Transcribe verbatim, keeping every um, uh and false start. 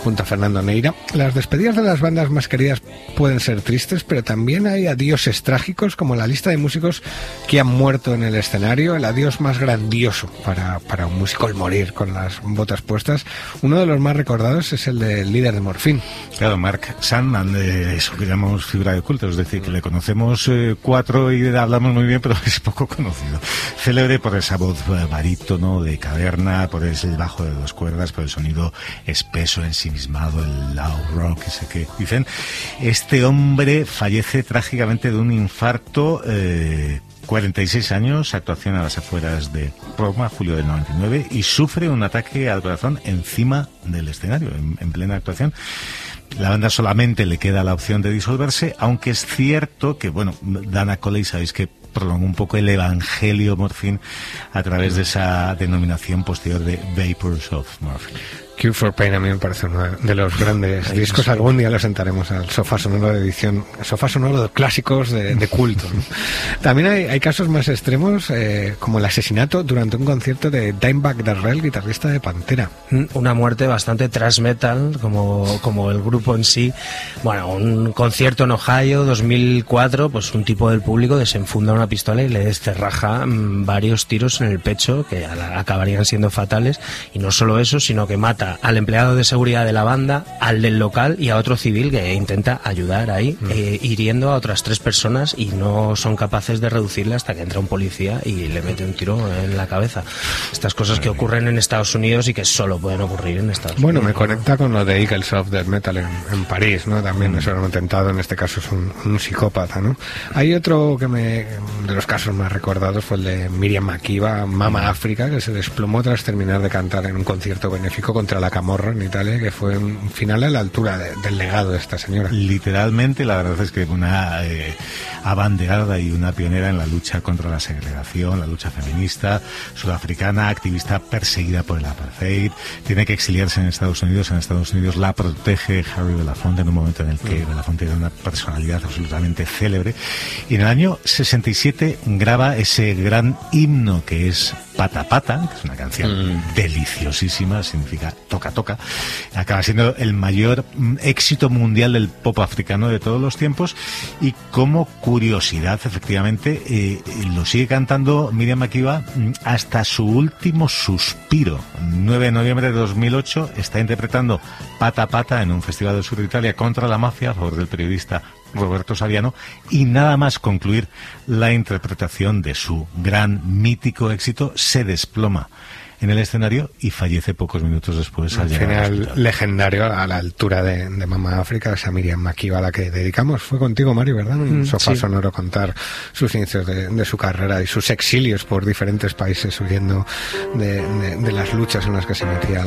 junto a Fernando Neira. Las despedidas de las bandas más queridas pueden ser tristes, pero también hay adioses trágicos, como la lista de músicos que han muerto en el escenario. El adiós más grandioso para, para un músico, el morir con las botas puestas. Uno de los más recordados es el del líder de Morphine. Claro, Mark Sandman, eh, eso que llamamos figura de culto, es decir, que le conocemos eh, cuatro y hablamos muy bien, pero es poco conocido. Célebre por esa voz eh, barítono de caverna, por ese bajo de dos cuerdas, por el sonido espeso, ensimismado, el loud rock, ese que dicen. Este hombre fallece trágicamente de un infarto, eh, cuarenta y seis años, actuación a las afueras de Roma, julio del noventa y nueve, y sufre un ataque al corazón encima del escenario, en, en plena actuación. La banda solamente le queda la opción de disolverse, aunque es cierto que, bueno, Dana Coley, sabéis que prolongó un poco el evangelio Morphine a través de esa denominación posterior de Vapors of Morphine. Cure for Pain a mí me parece uno de los grandes sí, discos. Sí. Algún día lo sentaremos al sofá sonoro de edición, sofá sonoro de clásicos de, de culto, ¿no? También hay, hay casos más extremos, eh, como el asesinato durante un concierto de Dimebag Darrell, guitarrista de Pantera. Una muerte bastante thrash metal, como, como el grupo en sí. Bueno, un concierto en Ohio, dos mil cuatro, pues un tipo del público desenfunda una pistola y le descerraja mmm, varios tiros en el pecho que acabarían siendo fatales. Y no solo eso, sino que mata al empleado de seguridad de la banda, al del local y a otro civil que intenta ayudar ahí, mm. eh, hiriendo a otras tres personas, y no son capaces de reducirle hasta que entra un policía y le mete un tiro en la cabeza. Estas cosas que ocurren en Estados Unidos y que solo pueden ocurrir en Estados bueno, Unidos. Bueno, me conecta con lo de Eagles of Death Metal en, en París, ¿no? También mm. eso era un atentado, en este caso es un, un psicópata, ¿no? Hay otro que me, de los casos más recordados fue el de Miriam Makeba, Mama África, que se desplomó tras terminar de cantar en un concierto benéfico contra la Camorra en Italia, que fue un final a la altura de, del legado de esta señora. Literalmente, la verdad es que una eh, abanderada y una pionera en la lucha contra la segregación, la lucha feminista, sudafricana, activista perseguida por el apartheid, tiene que exiliarse en Estados Unidos. En Estados Unidos la protege Harry Belafonte en un momento en el que mm. Belafonte era una personalidad absolutamente célebre, y en el año sesenta y siete graba ese gran himno que es Pata Pata, que es una canción mm. deliciosísima, significa toca toca, acaba siendo el mayor mm, éxito mundial del pop africano de todos los tiempos. Y como curiosidad, efectivamente, eh, lo sigue cantando Miriam Makeba hasta su último suspiro. nueve de noviembre de dos mil ocho está interpretando Pata Pata en un festival del sur de Italia contra la mafia a favor del periodista Roberto Saviano, y nada más concluir la interpretación de su gran mítico éxito se desploma en el escenario y fallece pocos minutos después al llegar al final legendario a la altura de, de Mama África, esa Miriam Makeba a la que dedicamos. Fue contigo, Mario, ¿verdad? Un mm, sofá sí. sonoro contar sus inicios de, de su carrera y sus exilios por diferentes países huyendo de, de, de las luchas en las que se metía